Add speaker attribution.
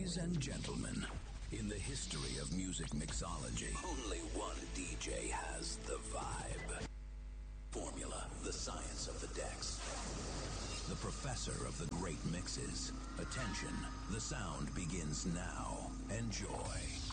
Speaker 1: Ladies and gentlemen, in the history of music mixology, only one DJ has the vibe. Formula, the science of the decks. The professor of the great mixes. Attention, the sound begins now. Enjoy.